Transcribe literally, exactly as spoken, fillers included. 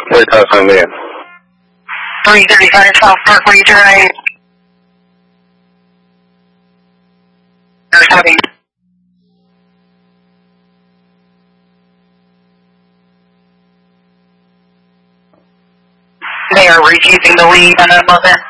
Wait, that's on there. three thirty-five South Parkway Drive. Heavy. They are refusing the lead on that mother.